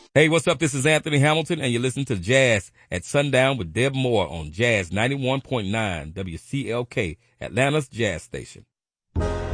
Hey, what's up? This is Anthony Hamilton, and you're listening to Jazz at Sundown with Deb Moore on Jazz 91.9 WCLK, Atlanta's Jazz Station.